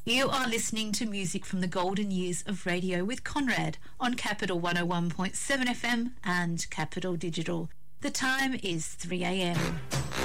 You are listening to music from the golden years of radio with Conrad on Capital 101.7 FM and Capital Digital. The time is 3 a.m.